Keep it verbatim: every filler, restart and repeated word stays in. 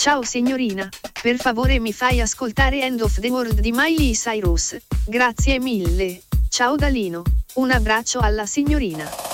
Ciao signorina, per favore mi fai ascoltare End of the World di Miley Cyrus. Grazie mille. Ciao Dalino. Un abbraccio alla signorina.